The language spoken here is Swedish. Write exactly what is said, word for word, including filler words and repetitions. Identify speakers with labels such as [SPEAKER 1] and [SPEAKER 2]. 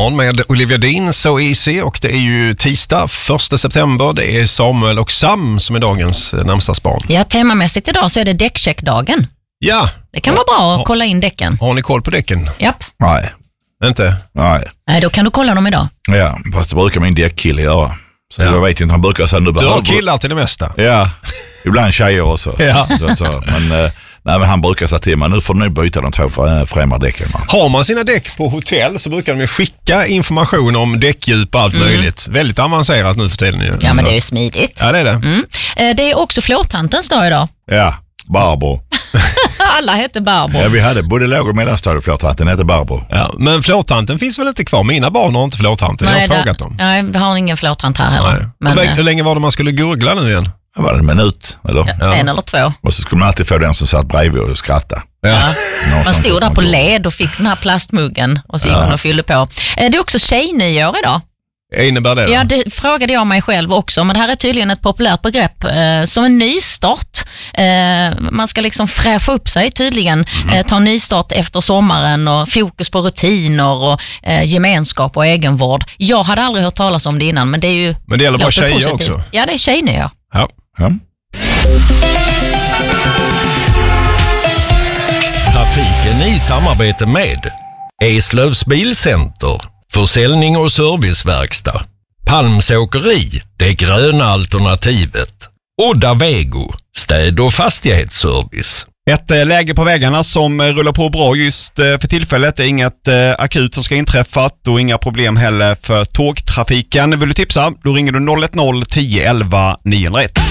[SPEAKER 1] Nyhetsmorgon med Olivia Dean, So Easy, och det är ju tisdag första september. Det är Samuel och Sam som är dagens namnsdagsbarn.
[SPEAKER 2] Ja, temamässigt idag så är det däckcheckdagen.
[SPEAKER 1] Ja.
[SPEAKER 2] Det kan vara bra att kolla in däcken.
[SPEAKER 1] Har ni koll på däcken?
[SPEAKER 2] Japp.
[SPEAKER 3] Nej.
[SPEAKER 1] Inte?
[SPEAKER 3] Nej.
[SPEAKER 2] Nej, då kan du kolla dem idag.
[SPEAKER 3] Ja, fast det brukar min däckkille göra. Så
[SPEAKER 1] Ja.
[SPEAKER 3] jag vet inte, han brukar säga du
[SPEAKER 1] Du
[SPEAKER 3] behöver...
[SPEAKER 1] har killar till det mesta.
[SPEAKER 3] Ja, ibland tjejer också.
[SPEAKER 1] Ja.
[SPEAKER 3] Så, så. Men, eh, nej, men han brukar säga till mig, nu får du nu byta de två främre däcken. Man.
[SPEAKER 1] Har man sina däck på hotell så brukar de ju skicka information om däckdjup och allt mm. möjligt. Väldigt avancerat nu för tiden. Ju.
[SPEAKER 2] Ja, men det är ju smidigt.
[SPEAKER 1] Ja, det är det.
[SPEAKER 2] Mm. Det är också flårtantens dag idag.
[SPEAKER 3] Ja, Barbro.
[SPEAKER 2] Alla heter Barbro.
[SPEAKER 3] Ja, vi hade både låg- och mellanstadieflårtanten hette Barbro.
[SPEAKER 1] Ja, men flårtanten finns väl inte kvar? Mina barn har inte flårtanten. Jag har frågat dem.
[SPEAKER 2] Nej, vi har ingen flårtant här heller.
[SPEAKER 1] Nej.
[SPEAKER 2] Men,
[SPEAKER 1] hur, hur länge var det man skulle gurgla nu igen?
[SPEAKER 3] Det var en minut, eller?
[SPEAKER 2] ja,
[SPEAKER 1] Ja.
[SPEAKER 2] En eller två.
[SPEAKER 3] Och så skulle man alltid få den som satt bredvid och skratta.
[SPEAKER 1] Ja.
[SPEAKER 2] Man stod där på led och fick den här plastmuggen och så gick man och fyllde på. Det är också tjejnyår idag.
[SPEAKER 1] Innebär det då?
[SPEAKER 2] Ja, det frågade jag mig själv också, men det här är tydligen ett populärt begrepp eh, som en nystart. Eh, man ska liksom fräscha upp sig tydligen, mm. eh, ta en nystart efter sommaren och fokus på rutiner och eh, gemenskap och egenvård. Jag hade aldrig hört talas om det innan, men det är ju...
[SPEAKER 1] Men det gäller bara tjejer
[SPEAKER 2] positivt.
[SPEAKER 1] också?
[SPEAKER 2] Ja, det är tjejnyår.
[SPEAKER 1] Ja.
[SPEAKER 3] Ja.
[SPEAKER 4] Trafiken i samarbete med Eslövs Bilcenter, försäljning och serviceverkstad, Palmsåkeri, det gröna alternativet, Odda Vego, städ- och fastighetsservice.
[SPEAKER 5] Ett äh, läge på vägarna som äh, rullar på bra just äh, för tillfället. Det är inget äh, akut som ska inträffa och inga problem heller för tågtrafiken. Vill du tipsa? Då ringer du noll ett noll tio elva niohundraett.